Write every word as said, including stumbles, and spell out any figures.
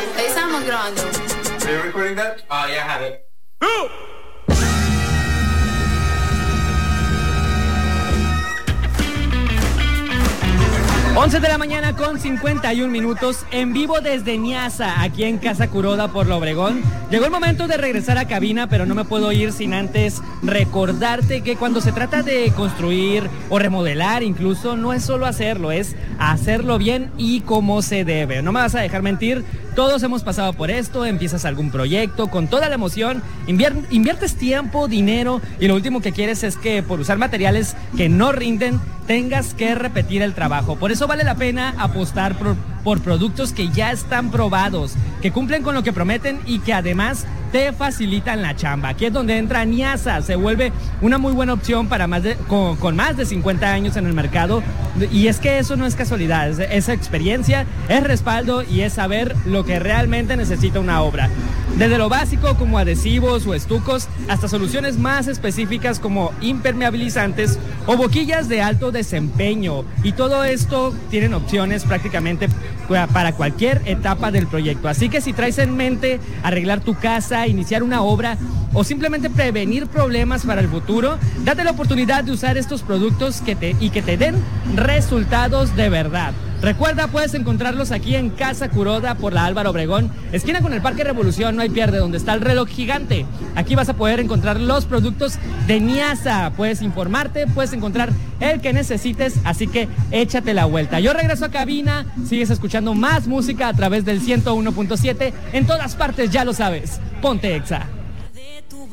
Ahí estamos grabando. Are you recording that? Oh, yeah, I have it. once de la mañana con cincuenta y un minutos, en vivo desde Niasa, aquí en Casa Kuroda por La Obregón. Llegó el momento de regresar a cabina, pero no me puedo ir sin antes recordarte que cuando se trata de construir o remodelar incluso, no es solo hacerlo, es hacerlo bien y como se debe. No me vas a dejar mentir, todos hemos pasado por esto, empiezas algún proyecto con toda la emoción, invier- inviertes tiempo, dinero y lo último que quieres es que por usar materiales que no rinden, tengas que repetir el trabajo. Por eso vale la pena apostar por, por productos que ya están probados, que cumplen con lo que prometen y que además te facilitan la chamba. Aquí es donde entra Niasa, se vuelve una muy buena opción para más de, con, con más de cincuenta años en el mercado. Y es que eso no es casualidad, es, es experiencia, es respaldo y es saber lo que realmente necesita una obra. Desde lo básico como adhesivos o estucos hasta soluciones más específicas como impermeabilizantes o boquillas de alto desempeño. Y todo esto tienen opciones prácticamente para cualquier etapa del proyecto. Así que si traes en mente arreglar tu casa, iniciar una obra o simplemente prevenir problemas para el futuro, date la oportunidad de usar estos productos que te, y que te den resultados de verdad. Recuerda, puedes encontrarlos aquí en Casa Kuroda por la Álvaro Obregón, esquina con el Parque Revolución, no hay pierde, donde está el reloj gigante. Aquí vas a poder encontrar los productos de Niasa. Puedes informarte, puedes encontrar el que necesites, así que échate la vuelta. Yo regreso a cabina, sigues escuchando más música a través del ciento uno punto siete, en todas partes, ya lo sabes. Ponte Exa.